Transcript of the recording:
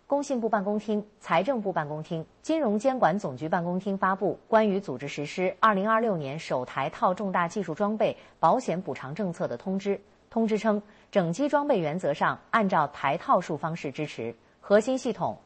工信部办公厅、财政部办公厅、金融监管总局办公厅发布关于组织实施2026年首台套重大技术装备保险补偿政策的通知。通知称，整机装备原则上按照台套数方式支持，核心系统